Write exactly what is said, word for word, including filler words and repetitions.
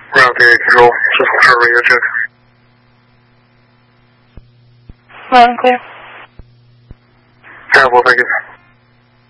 Ground theory control, system for radio check. Loud and clear. Terrible, thank you.